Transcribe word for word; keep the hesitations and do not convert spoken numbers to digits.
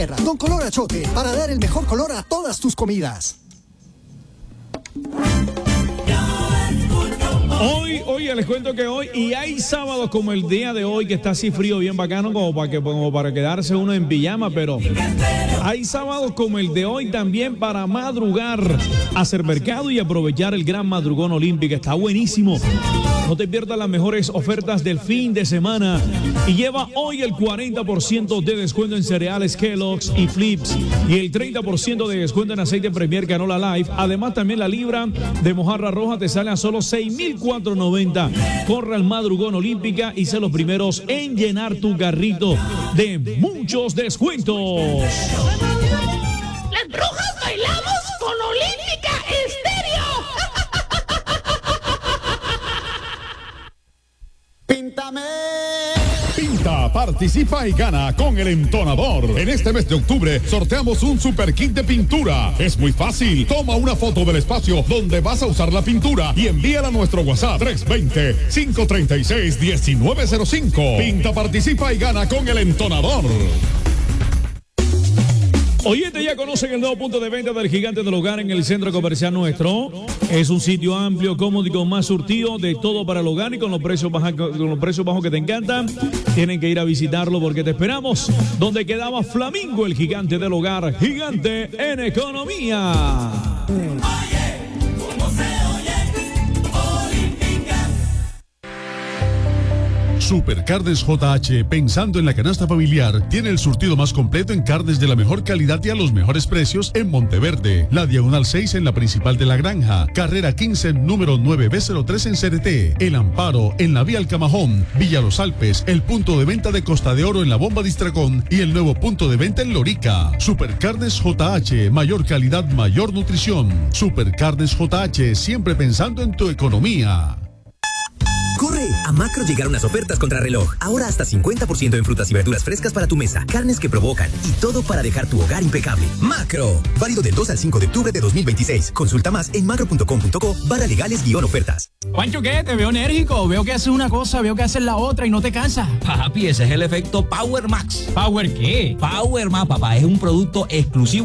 Con color achote, para dar el mejor color a todas tus comidas. Hoy, oye, les cuento que hoy, y hay sábados como el día de hoy, que está así frío, bien bacano, como para, que, como para quedarse uno en pijama, pero hay sábados como el de hoy también para madrugar, hacer mercado y aprovechar el gran madrugón olímpico. Está buenísimo. No te pierdas las mejores ofertas del fin de semana y lleva hoy el cuarenta por ciento de descuento en cereales Kellogg's y Flips y el treinta por ciento de descuento en aceite Premier Canola Life. Además, también la libra de mojarra roja te sale a solo seis mil cuatrocientos noventa. Corre al madrugón olímpica y sé los primeros en llenar tu carrito de muchos descuentos. Las brujas bailamos con Olímpica Estéreo. Píntame. Pinta, participa y gana con el entonador. En este mes de octubre sorteamos un super kit de pintura. Es muy fácil. Toma una foto del espacio donde vas a usar la pintura y envíala a nuestro WhatsApp tres dos cero, cinco tres seis, uno nueve cero cinco. Pinta, participa y gana con el entonador. Oyente, ya conocen el nuevo punto de venta del Gigante del Hogar en el centro comercial nuestro. Es un sitio amplio, cómodo y con más surtido de todo para el hogar y con los precios bajos, con los precios bajos que te encantan. Tienen que ir a visitarlo porque te esperamos. Donde quedaba Flamingo, el Gigante del Hogar, gigante en economía. Supercarnes J H, pensando en la canasta familiar, tiene el surtido más completo en carnes de la mejor calidad y a los mejores precios en Monteverde, la Diagonal seis en la principal de La Granja, Carrera quince, número nueve B cero tres en Cereté, El Amparo en la Vía Alcamajón, Villa Los Alpes, el punto de venta de Costa de Oro en la Bomba Distracón y el nuevo punto de venta en Lorica. Supercarnes J H, mayor calidad, mayor nutrición. Supercarnes J H, siempre pensando en tu economía. ¡Corre! A Macro llegaron las ofertas contra reloj. Ahora hasta cincuenta por ciento en frutas y verduras frescas para tu mesa, carnes que provocan y todo para dejar tu hogar impecable. ¡Macro! Válido del dos al cinco de octubre de dos mil veintiséis. Consulta más en macro punto com punto co barra legales guión ofertas. Juancho, ¿qué? Te veo enérgico. Veo que haces una cosa, veo que haces la otra y no te cansas. Papi, ese es el efecto Power Max. ¿Power qué? Power Max, papá. Es un producto exclusivo